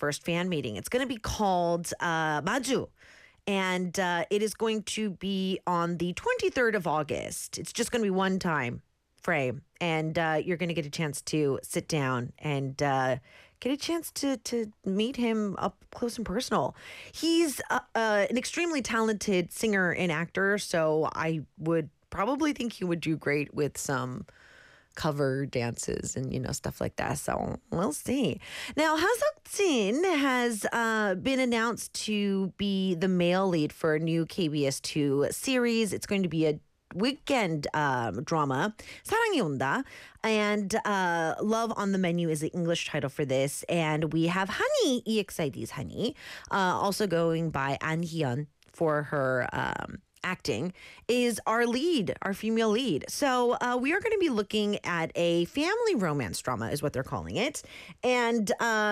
first fan meeting. It's going to be called Maju. And it is going to be on the 23rd of August. It's just going to be one time frame. And you're going to get a chance to sit down and get a chance to meet him up close and personal. He's an extremely talented singer and actor, so I would probably think he would do great with some cover dances and, stuff like that. So we'll see. Now, Ha-seok-jin has been announced to be the male lead for a new KBS2 series. It's going to be a weekend drama, 사랑이 온다, and Love on the Menu is the English title for this. And we have Hani, EXID's Hani, also going by An Hee-yeon for her acting, is our female lead. So we are going to be looking at a family romance drama, is what they're calling it. And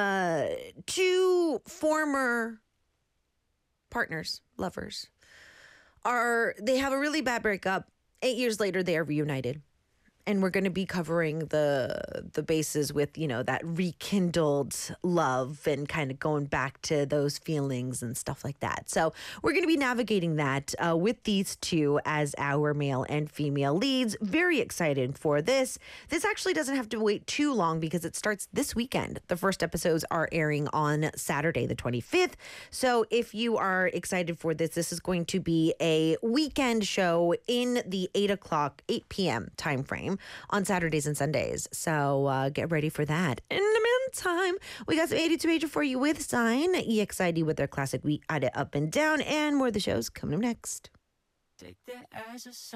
two former partners, lovers, they have a really bad breakup. 8 years later, they are reunited. And we're going to be covering the bases with, that rekindled love and kind of going back to those feelings and stuff like that. So we're going to be navigating that with these two as our male and female leads. Very excited for this. This actually doesn't have to wait too long because it starts this weekend. The first episodes are airing on Saturday, the 25th. So if you are excited for this is going to be a weekend show in the 8 p.m. time frame on Saturdays and Sundays. So get ready for that. In the meantime, we got some 82 major for you with Sign, EXID with their classic We Add It Up and Down, and more of the shows coming up next. Take that as a